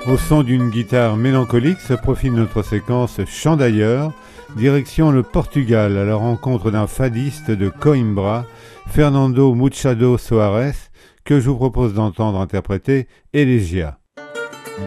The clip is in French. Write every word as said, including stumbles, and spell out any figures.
Au son d'une guitare mélancolique se profile notre séquence Chant d'ailleurs, direction le Portugal à la rencontre d'un fadiste de Coimbra, Fernando Machado Soares, que je vous propose d'entendre interpréter Elegia.